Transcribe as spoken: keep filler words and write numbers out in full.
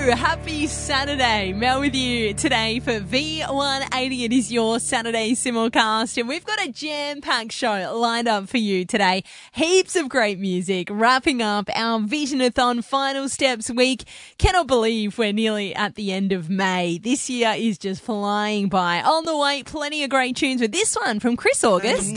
Happy Saturday. Mel with you today for V one eighty. It is your Saturday simulcast, and we've got a jam-packed show lined up for you today. Heaps of great music, wrapping up our Visionathon Final Steps week. Cannot believe we're nearly at the end of May. This year is just flying by. On the way, plenty of great tunes with this one from Chris August.